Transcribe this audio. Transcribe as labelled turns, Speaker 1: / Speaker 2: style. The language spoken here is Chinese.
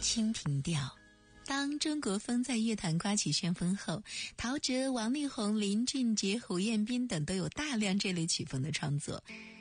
Speaker 1: 清平调。当中国风在乐坛刮起旋风后，陶喆、王力宏、林俊杰、胡彦斌等都有大量这类曲风的创作。